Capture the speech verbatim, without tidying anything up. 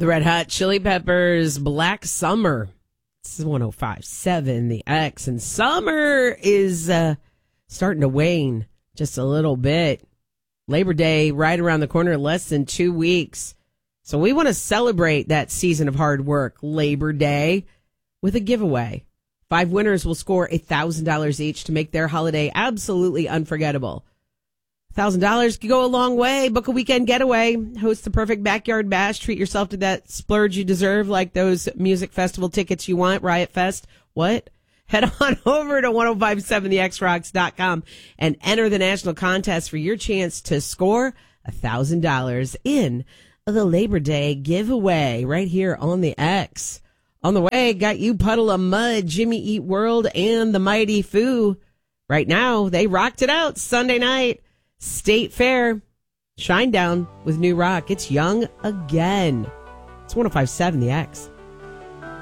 The Red Hot Chili Peppers, Black Summer. This is one oh five point seven, the X. And summer is uh, starting to wane just a little bit. Labor Day right around the corner, less than two weeks. So we want to celebrate that season of hard work, Labor Day, with a giveaway. Five winners will score one thousand dollars each to make their holiday absolutely unforgettable. one thousand dollars could go a long way. Book a weekend getaway. Host the perfect backyard bash. Treat yourself to that splurge you deserve, like those music festival tickets you want, Riot Fest. What? Head on over to ten fifty-seven the x rocks dot com and enter the national contest for your chance to score one thousand dollars in the Labor Day giveaway right here on the X. On the way, got you Puddle of Mud, Jimmy Eat World, and the Mighty Foo. Right now, they rocked it out Sunday night. State Fair, Shinedown with new rock. It's young again. It's ten fifty-seven the X.